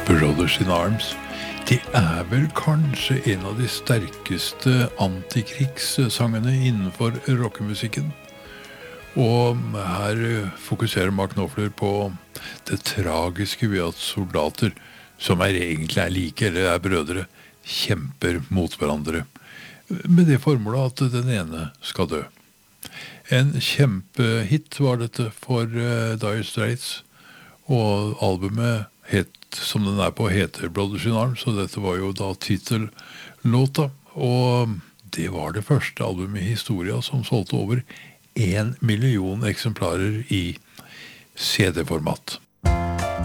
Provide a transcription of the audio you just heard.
Brothers in Arms, det vel kanskje en av de sterkeste antikrigssangene innenfor rockemusikken. Og her fokuserer Mark Knopfler på det tragiske ved at soldater, som egentlig like eller brødre, kjemper mot hverandre, med det formålet at den ene skal dø. En kjempehit var dette for Dire Straits, og albumet som den på heter Brothers in Arms, og dette var jo da titellåta, og det var det første albumet i historien som solgte over 1 million eksemplarer i CD-format.